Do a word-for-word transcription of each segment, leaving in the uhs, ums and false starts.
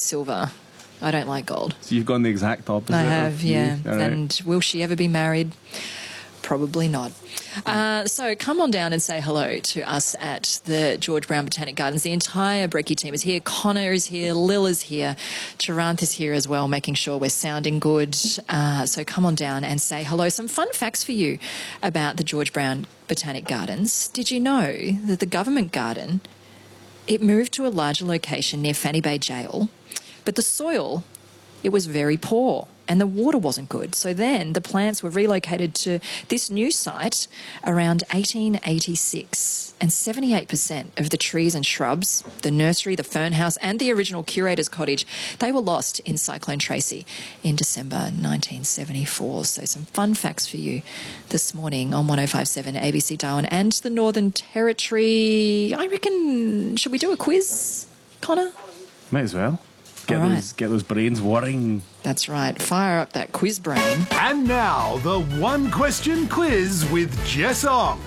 silver. I don't like gold. So you've gone the exact opposite. I have, yeah. All right. And will she ever be married? Probably not. Uh, so come on down and say hello to us at the George Brown Botanic Gardens. The entire Brekkie team is here. Connor is here. Lil is here. Charanth is here as well, making sure we're sounding good. Uh, so come on down and say hello. Some fun facts for you about the George Brown Botanic Gardens. Did you know that the government garden, it moved to a larger location near Fanny Bay Jail, but the soil, it was very poor and the water wasn't good. So then the plants were relocated to this new site around eighteen eighty-six, and seventy-eight percent of the trees and shrubs, the nursery, the fern house and the original curator's cottage, they were lost in Cyclone Tracy in December nineteen seventy-four. So some fun facts for you this morning on one oh five point seven A B C Darwin and the Northern Territory. I reckon, should we do a quiz, Connor? Might as well. Get, All right. those, get those brains whirring. That's right. Fire up that quiz brain. And now, the one question quiz with Jess Ong.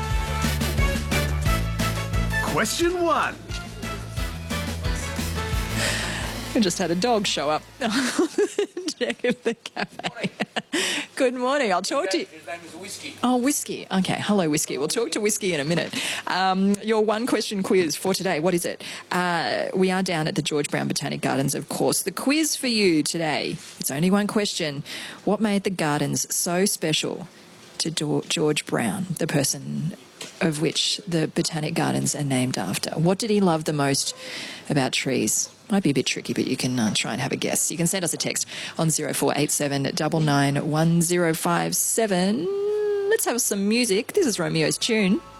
Question one. We just had a dog show up on the deck of the cafe. Good morning. I'll talk to you. His name is Whiskey. Oh, Whiskey. Okay. Hello, Whiskey. We'll talk to Whiskey in a minute. Um, your one question quiz for today. What is it? Uh, we are down at the George Brown Botanic Gardens, of course. The quiz for you today, it's only one question. What made the gardens so special to Do- George Brown, the person of which the Botanic Gardens are named after? What did he love the most about trees? Might be a bit tricky, but you can uh, try and have a guess. You can send us a text on zero four eight seven nine nine one zero five seven. Let's have some music. This is Romeo's tune.